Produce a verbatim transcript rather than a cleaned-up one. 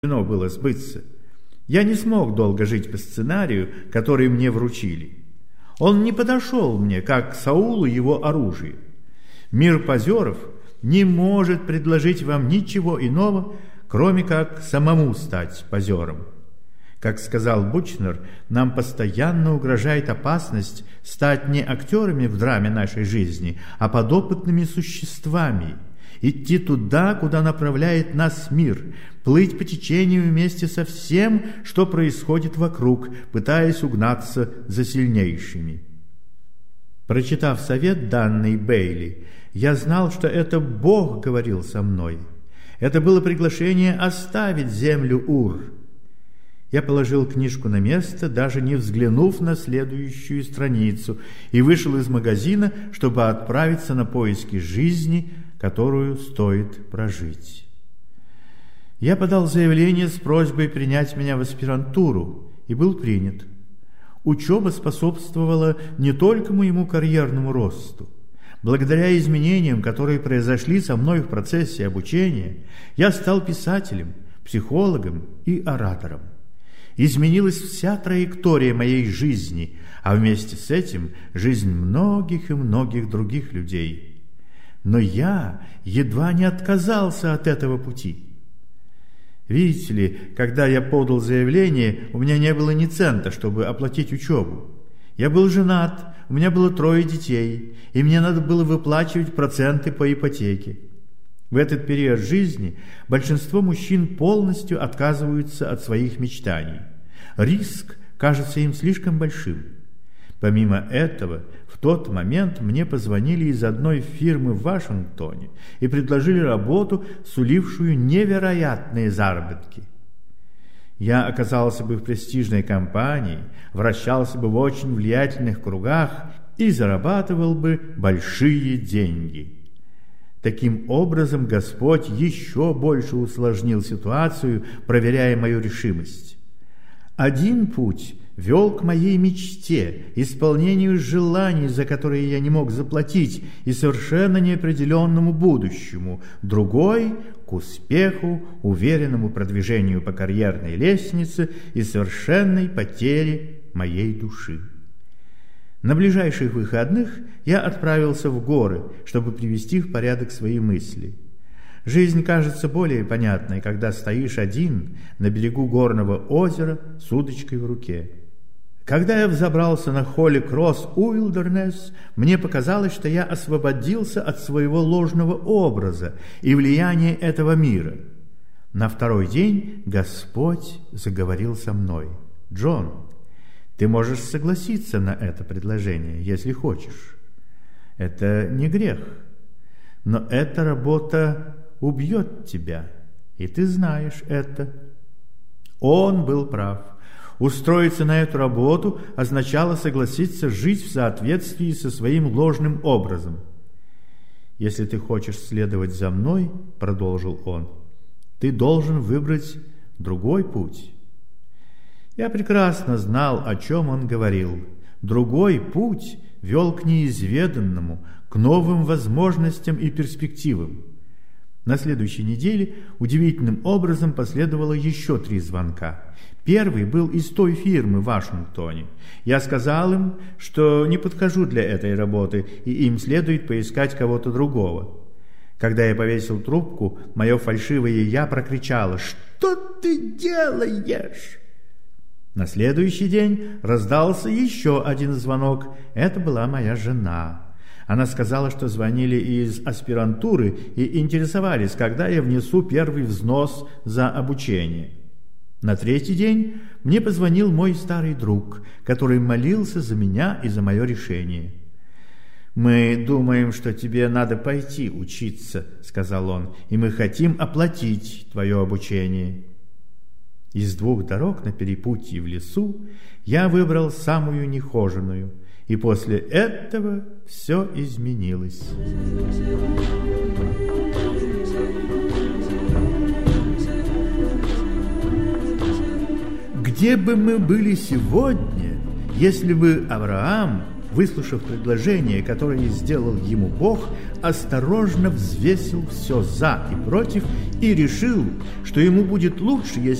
должно было сбыться. Я не смог долго жить по сценарию, который мне вручили. Он не подошел мне, как Саулу его оружие. Мир позеров не может предложить вам ничего иного, кроме как самому стать позером. Как сказал Бучнер, нам постоянно угрожает опасность стать не актерами в драме нашей жизни, а подопытными существами, идти туда, куда направляет нас мир, плыть по течению вместе со всем, что происходит вокруг, пытаясь угнаться за сильнейшими. Прочитав совет, данный Бейли, я знал, что это Бог говорил со мной. Это было приглашение оставить землю Ур. Я положил книжку на место, даже не взглянув на следующую страницу, и вышел из магазина, чтобы отправиться на поиски жизни, которую стоит прожить. Я подал заявление с просьбой принять меня в аспирантуру и был принят. Учеба способствовала не только моему карьерному росту. Благодаря изменениям, которые произошли со мной в процессе обучения, я стал писателем, психологом и оратором. Изменилась вся траектория моей жизни, а вместе с этим жизнь многих и многих других людей. Но я едва не отказался от этого пути. Видите ли, когда я подал заявление, у меня не было ни цента, чтобы оплатить учебу. Я был женат, у меня было трое детей, и мне надо было выплачивать проценты по ипотеке. В этот период жизни большинство мужчин полностью отказываются от своих мечтаний. Риск кажется им слишком большим. Помимо этого, в тот момент мне позвонили из одной фирмы в Вашингтоне и предложили работу, сулившую невероятные заработки. Я оказался бы в престижной компании, вращался бы в очень влиятельных кругах и зарабатывал бы большие деньги. Таким образом, Господь еще больше усложнил ситуацию, проверяя мою решимость. Один путь вел к моей мечте, исполнению желаний, за которые я не мог заплатить, и совершенно неопределенному будущему. Другой – к успеху, уверенному продвижению по карьерной лестнице и совершенной потере моей души. На ближайших выходных я отправился в горы, чтобы привести в порядок свои мысли. Жизнь кажется более понятной, когда стоишь один на берегу горного озера с удочкой в руке. Когда я взобрался на Холли Кросс Уилдернесс, мне показалось, что я освободился от своего ложного образа и влияния этого мира. На второй день Господь заговорил со мной. «Джон, ты можешь согласиться на это предложение, если хочешь. Это не грех, но эта работа убьет тебя, и ты знаешь это». Он был прав. Устроиться на эту работу означало согласиться жить в соответствии со своим ложным образом. «Если ты хочешь следовать за мной, — продолжил он, — ты должен выбрать другой путь». Я прекрасно знал, о чем он говорил. Другой путь вел к неизведанному, к новым возможностям и перспективам. На следующей неделе удивительным образом последовало еще три звонка. Первый был из той фирмы в Вашингтоне. Я сказал им, что не подхожу для этой работы, и им следует поискать кого-то другого. Когда я повесил трубку, мое фальшивое «я» прокричало: «Что ты делаешь?» На следующий день раздался еще один звонок. Это была моя жена. Она сказала, что звонили из аспирантуры и интересовались, когда я внесу первый взнос за обучение. На третий день мне позвонил мой старый друг, который молился за меня и за мое решение. «Мы думаем, что тебе надо пойти учиться, — сказал он, — и мы хотим оплатить твое обучение». Из двух дорог на перепутье в лесу я выбрал самую нехоженную, и после этого все изменилось. Где бы мы были сегодня, если бы Авраам выслушав предложение, которое сделал ему Бог, осторожно взвесил все «за» и «против» и решил, что ему будет лучше, если